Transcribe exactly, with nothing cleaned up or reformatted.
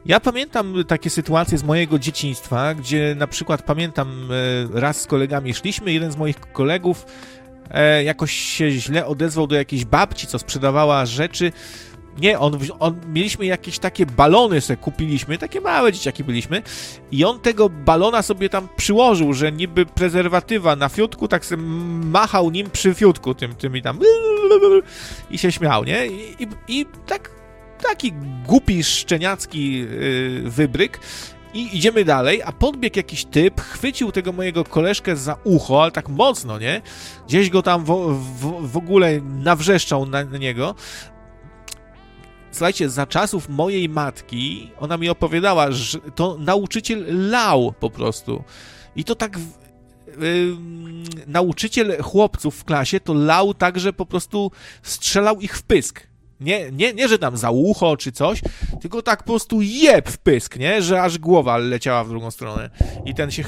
Ja pamiętam takie sytuacje z mojego dzieciństwa, gdzie na przykład pamiętam raz z kolegami szliśmy, jeden z moich kolegów e, jakoś się źle odezwał do jakiejś babci, co sprzedawała rzeczy. Nie, on, on mieliśmy jakieś takie balony sobie kupiliśmy, takie małe dzieciaki byliśmy i on tego balona sobie tam przyłożył, że niby prezerwatywa na fiutku, tak sobie machał nim przy fiutku, tym, tym i tam i się śmiał, nie? I, i, i tak, taki głupi, szczeniacki yy, wybryk. I idziemy dalej, a podbiegł jakiś typ, chwycił tego mojego koleżkę za ucho, ale tak mocno, nie? Gdzieś go tam w, w, w ogóle nawrzeszczał na, na niego. Słuchajcie, za czasów mojej matki, ona mi opowiadała, że to nauczyciel lał po prostu. I to tak... Yy, nauczyciel chłopców w klasie to lał tak, że po prostu strzelał ich w pysk. Nie, nie, nie, że tam za ucho czy coś, tylko tak po prostu jeb w pysk, nie? Że aż głowa leciała w drugą stronę. I ten się